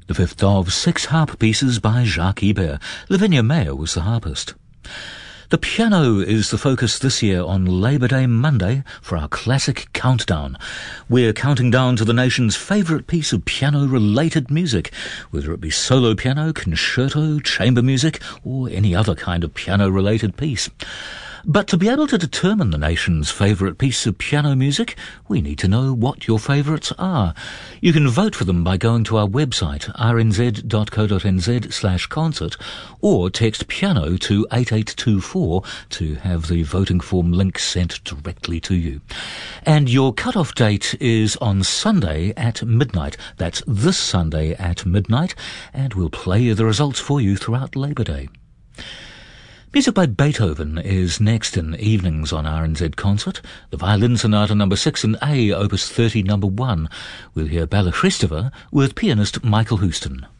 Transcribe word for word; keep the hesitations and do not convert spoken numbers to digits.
the fifth of six harp pieces by Jacques Ibert. Lavinia Mayer was the harpist. The piano is the focus this year on Labor Day Monday for our classic countdown. We're counting down to the nation's favourite piece of piano-related music, whether it be solo piano, concerto, chamber music, or any other kind of piano-related piece. But to be able to determine the nation's favourite piece of piano music, we need to know what your favourites are. You can vote for them by going to our website, r n z dot co dot n z slash concert, or text piano to eight eight two four to have the voting form link sent directly to you. And your cut-off date is on Sunday at midnight. That's this Sunday at midnight, and we'll play the results for you throughout Labor Day. Music by Beethoven is next in evenings on R N Z Concert. The Violin Sonata number six in A, Opus thirty number one. We'll hear Balla Christova with pianist Michael Houston.